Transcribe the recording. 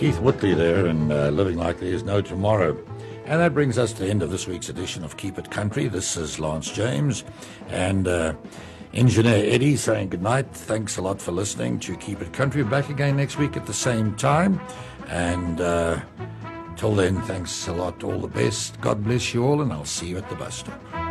Keith Whitley there and Living Like There Is No Tomorrow. And that brings us to the end of this week's edition of Keep It Country. This is Lance James and Engineer Eddie saying good night. Thanks a lot for listening to Keep It Country. Back again next week at the same time. And till then, thanks a lot. All the best. God bless you all, and I'll see you at the bus stop.